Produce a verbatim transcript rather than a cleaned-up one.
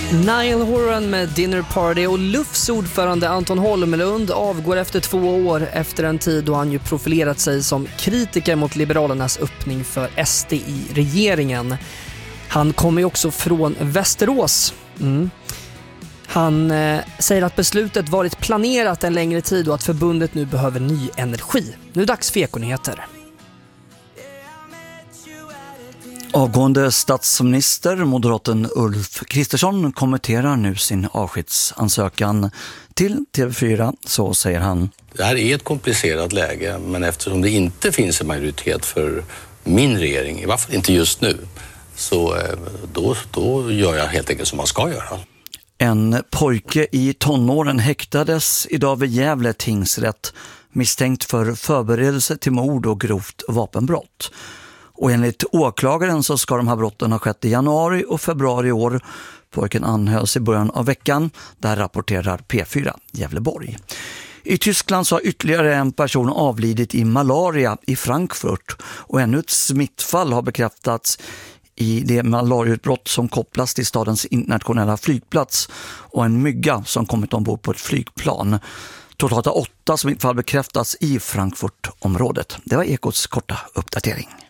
Niall Horan med Dinner Party och Lufs ordförande Anton Holmlund avgår efter två år efter en tid då han ju profilerat sig som kritiker mot Liberalernas öppning för S D i regeringen. Han kommer ju också från Västerås. Mm. Han eh, säger att beslutet varit planerat en längre tid och att förbundet nu behöver ny energi. Nu är det dags för Ekonyheter. Avgående statsminister, moderaten Ulf Kristersson, kommenterar nu sin avskedsansökan till T V fyra. Så säger han: Det här är ett komplicerat läge, men eftersom det inte finns en majoritet för min regering, i varje fall inte just nu, så då, då gör jag helt enkelt som man ska göra. En pojke i tonåren häktades idag vid Gävle tingsrätt misstänkt för förberedelse till mord och grovt vapenbrott. Och enligt åklagaren så ska de här brotten ha skett i januari och februari i år. Pojken anhölls i början av veckan. Där rapporterar P fyra Gävleborg. I Tyskland så har ytterligare en person avlidit i malaria i Frankfurt. Och ännu ett smittfall har bekräftats i det malariautbrott som kopplas till stadens internationella flygplats och en mygga som kommit ombord på ett flygplan. Totalt har åtta smittfall bekräftats i Frankfurtområdet. Det var Ekots korta uppdatering.